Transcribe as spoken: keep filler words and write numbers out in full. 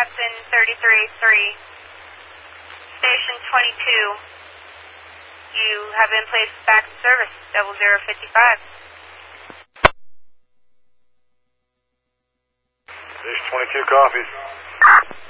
Captain thirty-three three. Station twenty-two. You have been placed back in service, double zero fifty-five. Station twenty-two copies.